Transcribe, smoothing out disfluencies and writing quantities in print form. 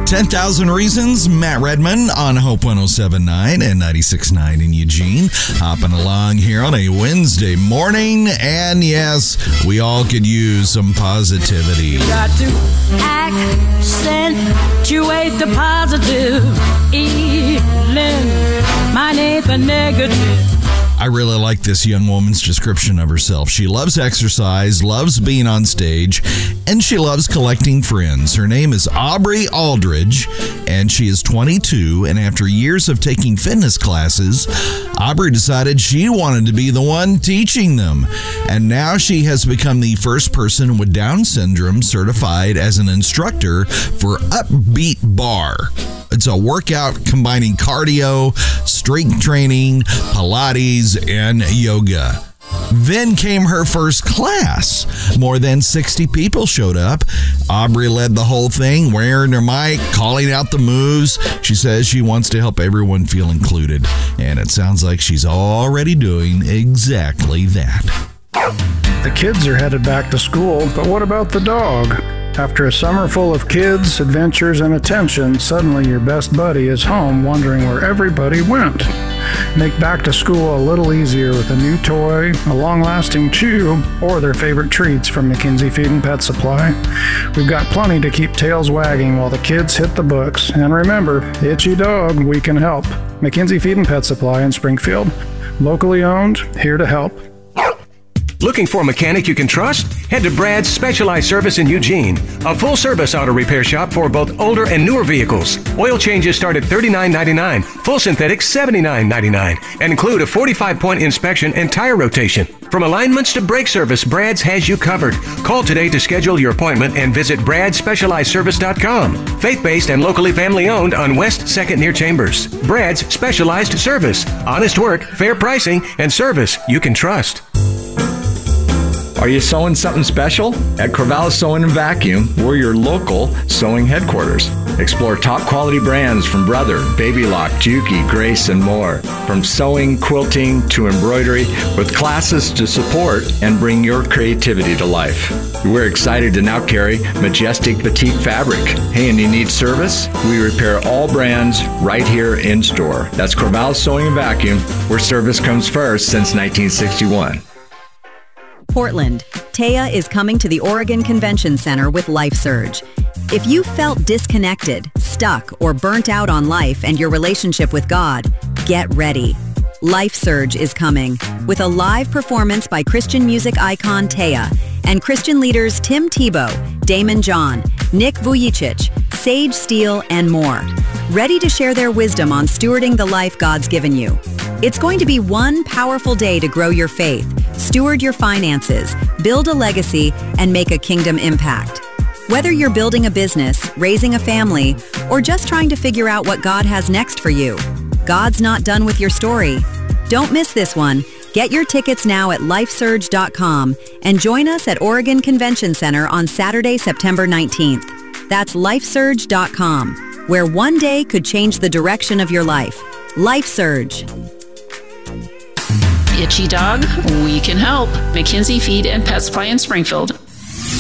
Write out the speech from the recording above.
10,000 Reasons, Matt Redman on Hope 107.9 and 96.9 in Eugene. Hopping along here on a Wednesday morning. And yes, we all could use some positivity. Got to accentuate the positive. Eliminate the negative. I really like this young woman's description of herself. She loves exercise, loves being on stage, and she loves collecting friends. Her name is Aubrey Aldridge, and she is 22. And after years of taking fitness classes, Aubrey decided she wanted to be the one teaching them. And now she has become the first person with Down syndrome certified as an instructor for Upbeat Bar. It's a workout combining cardio, strength training, Pilates, and yoga. Then came her first class. More than 60 people showed up. Aubrey led the whole thing, wearing her mic, calling out the moves. She says she wants to help everyone feel included. And it sounds like she's already doing exactly that. The kids are headed back to school, but what about the dog? After a summer full of kids, adventures, and attention, suddenly your best buddy is home wondering where everybody went. Make back to school a little easier with a new toy, a long-lasting chew, or their favorite treats from McKinsey Feed and Pet Supply. We've got plenty to keep tails wagging while the kids hit the books. And remember, itchy dog, we can help. McKinsey Feed and Pet Supply in Springfield. Locally owned, here to help. Looking for a mechanic you can trust? Head to Brad's Specialized Service in Eugene, a full-service auto repair shop for both older and newer vehicles. Oil changes start at $39.99, full synthetics $79.99, and include a 45-point inspection and tire rotation. From alignments to brake service, Brad's has you covered. Call today to schedule your appointment and visit bradspecializedservice.com. Faith-based and locally family-owned on West 2nd near Chambers. Brad's Specialized Service. Honest work, fair pricing, and service you can trust. Are you sewing something special? At Corvallis Sewing and Vacuum, we're your local sewing headquarters. Explore top quality brands from Brother, Baby Lock, Juki, Grace, and more. From sewing, quilting, to embroidery, with classes to support and bring your creativity to life. We're excited to now carry Majestic Petite Fabric. Hey, and you need service? We repair all brands right here in store. That's Corvallis Sewing and Vacuum, where service comes first since 1961. Portland, Taya is coming to the Oregon Convention Center with LifeSurge. If you felt disconnected, stuck, or burnt out on life and your relationship with God, get ready. LifeSurge is coming with a live performance by Christian music icon Taya and Christian leaders Tim Tebow, Damon John, Nick Vujicic, Sage Steele, and more. Ready to share their wisdom on stewarding the life God's given you. It's going to be one powerful day to grow your faith, steward your finances, build a legacy, and make a kingdom impact. Whether you're building a business, raising a family, or just trying to figure out what God has next for you, God's not done with your story. Don't miss this one. Get your tickets now at lifesurge.com and join us at Oregon Convention Center on Saturday, September 19th. That's lifesurge.com, where one day could change the direction of your life. LifeSurge. Itchy dog, we can help. McKinsey Feed and Pet Supply in Springfield.